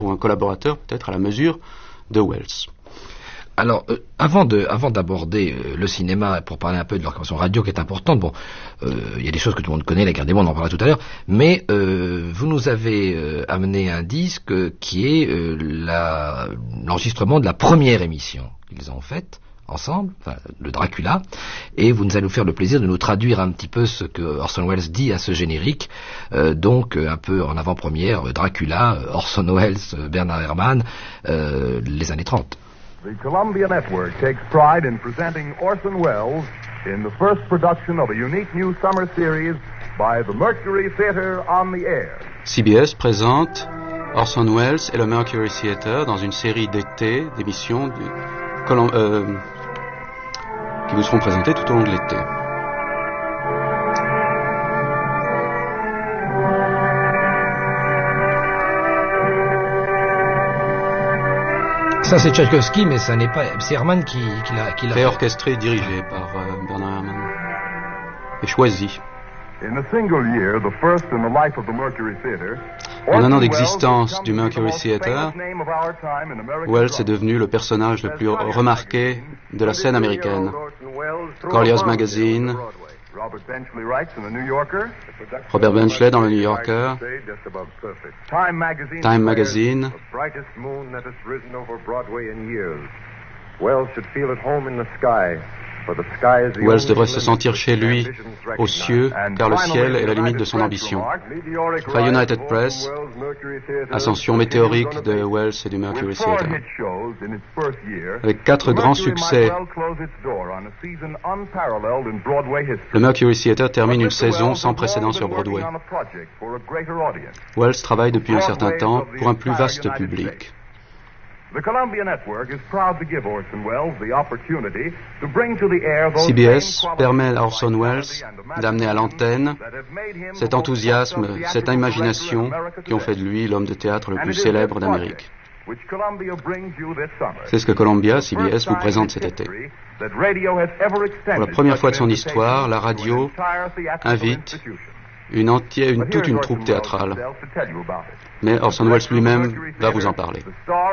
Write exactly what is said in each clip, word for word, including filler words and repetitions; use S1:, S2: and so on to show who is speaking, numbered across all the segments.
S1: ou un collaborateur peut-être à la mesure de Welles.
S2: Alors, euh, avant de, avant d'aborder euh, le cinéma, pour parler un peu de l'orchestration radio qui est importante, bon, il euh, y a des choses que tout le monde connaît, La Guerre des Mondes, on en parlera tout à l'heure, mais euh, vous nous avez euh, amené un disque qui est euh, la, l'enregistrement de la première émission qu'ils ont faite ensemble, enfin, le Dracula, et vous nous allez nous faire le plaisir de nous traduire un petit peu ce que Orson Welles dit à ce générique, euh, donc euh, un peu en avant-première, euh, Dracula, euh, Orson Welles, euh, Bernard Herrmann, euh, les années trente.
S3: The Columbia Network takes pride in presenting Orson Welles in the first production of a unique new summer series by the Mercury Theatre on the Air.
S1: C B S présente Orson Welles et le Mercury Theatre dans une série d'été d'émissions du Colum- euh, qui vous seront présentées tout au long de l'été.
S2: Ça c'est Tchaïkovski, mais ça n'est pas, c'est Herrmann qui, qui l'a, qui l'a
S1: fait. Orchestré et dirigé par euh, Bernard Herrmann. Et choisi. En un an d'existence du Mercury Theatre, Welles est devenu le personnage le plus remarqué de la scène américaine. Collier's Magazine, Robert Benchley dans le New Yorker, Time Magazine. Welles devrait se sentir chez lui, aux cieux, car le ciel est la limite de son ambition. Après United Press, ascension météorique de Welles et du Mercury Theatre. Avec quatre grands succès, le Mercury Theatre termine une saison sans précédent sur Broadway. Welles travaille depuis un certain temps pour un plus vaste public. C B S permet à Orson Welles d'amener à l'antenne cet enthousiasme, cette imagination qui ont fait de lui l'homme de théâtre le plus célèbre d'Amérique. C'est ce que Columbia, C B S, vous présente cet été. Pour la première fois de son histoire, la radio invite une entière, une, toute une troupe théâtrale. Mais Orson Welles lui-même va vous en parler.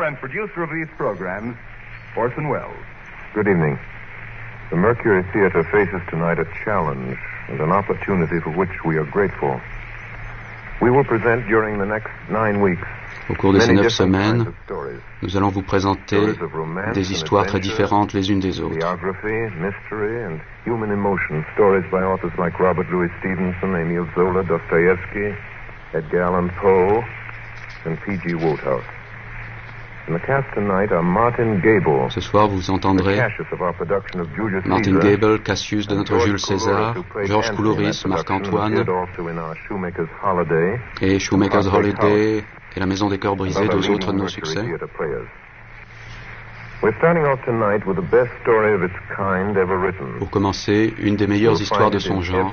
S3: Good evening. The Mercury Theatre faces tonight a challenge and an opportunity for which we are grateful. We will present during the next nine weeks.
S1: Au cours de ces neuf semaines, nous allons vous présenter des histoires très différentes les unes des autres.
S3: Biography, mystery and human emotion, stories by authors like Robert Louis Stevenson, Emil Zola, Dostoevsky, Edgar Allan Poe and P G Wodehouse. In the cast tonight are Martin Gable.
S1: Ce soir, vous entendrez Martin Gable, Cassius de notre Jules César, Georges Coulouris, Marc-Antoine et Shoemaker's Holiday et La Maison des Cœurs Brisés, deux autres de nos succès. Pour commencer, une des meilleures histoires de son genre.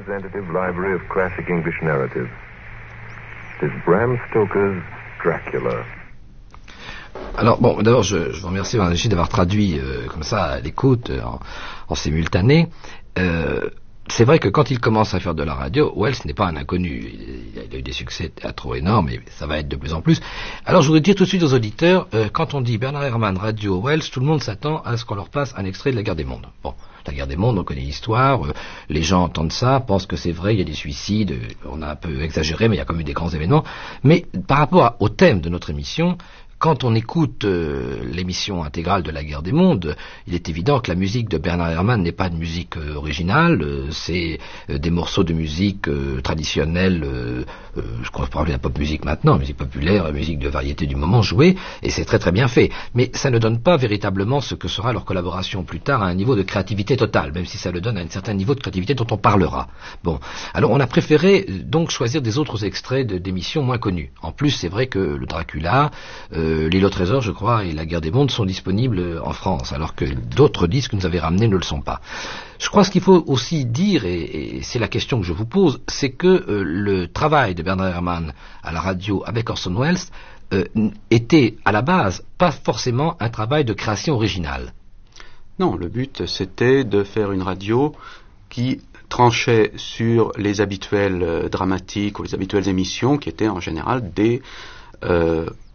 S3: Bram Stoker's Dracula.
S2: Alors bon, d'abord je, je vous remercie Régis d'avoir traduit euh, comme ça à l'écoute, euh, en, en simultané. Euh, c'est vrai que quand il commence à faire de la radio, Welles n'est pas un inconnu. Il, il a eu des succès théâtraux énormes et ça va être de plus en plus. Alors je voudrais dire tout de suite aux auditeurs, euh, quand on dit Bernard Herrmann, radio, Welles, tout le monde s'attend à ce qu'on leur passe un extrait de La Guerre des Mondes. Bon, La Guerre des Mondes, on connaît l'histoire, euh, les gens entendent ça, pensent que c'est vrai, il y a des suicides, euh, on a un peu exagéré, mais il y a quand même eu des grands événements. Mais par rapport à, au thème de notre émission, quand on écoute euh, l'émission intégrale de La Guerre des Mondes, il est évident que la musique de Bernard Herrmann n'est pas de musique euh, originale, euh, c'est euh, des morceaux de musique euh, traditionnelle, euh, euh, je crois parler de la pop musique maintenant, musique populaire, musique de variété du moment jouée, et c'est très très bien fait. Mais ça ne donne pas véritablement ce que sera leur collaboration plus tard à un niveau de créativité totale, même si ça le donne à un certain niveau de créativité dont on parlera. Bon, alors on a préféré euh, donc choisir des autres extraits de, d'émissions moins connues. En plus, c'est vrai que le Dracula, euh, L'île au trésor, je crois, et La Guerre des Mondes sont disponibles en France, alors que d'autres disques que nous avez ramenés ne le sont pas. Je crois ce qu'il faut aussi dire, et, et c'est la question que je vous pose, c'est que euh, le travail de Bernard Herrmann à la radio avec Orson Welles euh, était à la base pas forcément un travail de création originale.
S1: Non, le but c'était de faire une radio qui tranchait sur les habituels euh, dramatiques ou les habituelles émissions qui étaient en général des... Euh,